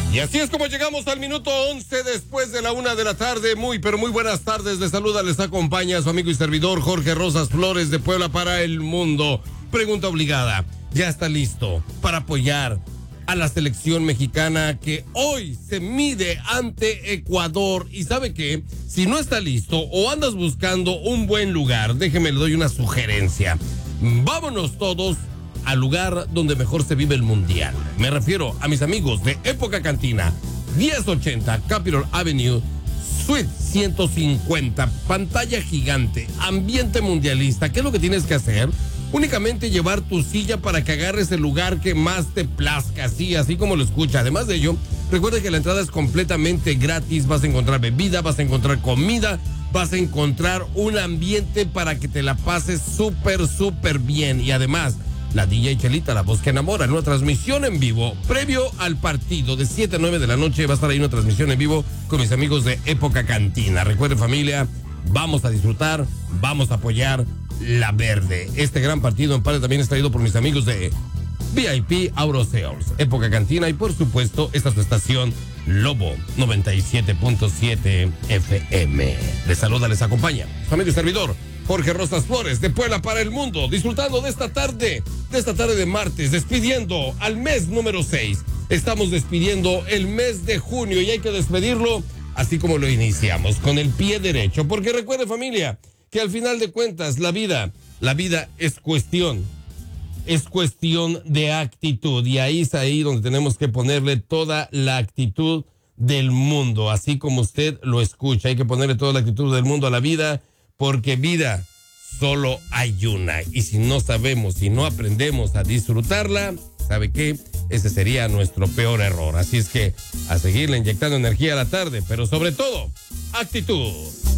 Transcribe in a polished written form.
Y así es como llegamos al minuto 11 después de la 1:00 p.m. Muy, pero muy buenas tardes. Les saluda, les acompaña su amigo y servidor Jorge Rosas Flores de Puebla para el mundo. Pregunta obligada. ¿Ya está listo para apoyar a la selección mexicana que hoy se mide ante Ecuador? Y ¿sabe qué? Si no está listo o andas buscando un buen lugar, déjeme le doy una sugerencia. Vámonos todos al lugar donde mejor se vive el mundial. Me refiero a mis amigos de Época Cantina, 1080 Capitol Avenue, Suite 150, pantalla gigante, ambiente mundialista. ¿Qué es lo que tienes que hacer? Únicamente llevar tu silla para que agarres el lugar que más te plazca, así como lo escucha. Además de ello, recuerda que la entrada es completamente gratis. Vas a encontrar bebida, vas a encontrar comida, vas a encontrar un ambiente para que te la pases súper bien. Y además, la DJ Chelita, la voz que enamora, en una transmisión en vivo, previo al partido de 7 a 9 de la noche, va a estar ahí una transmisión en vivo con mis amigos de Época Cantina. Recuerden, familia, vamos a disfrutar, vamos a apoyar la verde. Este gran partido en parte también es traído por mis amigos de VIP Aurosales, Época Cantina y por supuesto esta es su estación Lobo 97.7 FM. Les saluda, les acompaña su amigo y servidor Jorge Rosas Flores de Puebla para el mundo, disfrutando de esta tarde de martes, despidiendo al mes número 6. Estamos despidiendo el mes de junio y hay que despedirlo así como lo iniciamos, con el pie derecho, porque recuerde, familia, que al final de cuentas la vida es cuestión de actitud, y ahí es ahí donde tenemos que ponerle toda la actitud del mundo, así como usted lo escucha. Hay que ponerle toda la actitud del mundo a la vida, porque vida solo hay una, y si no sabemos, si no aprendemos a disfrutarla, ¿sabe qué? Ese sería nuestro peor error. Así es que a seguirle inyectando energía a la tarde, pero sobre todo, actitud.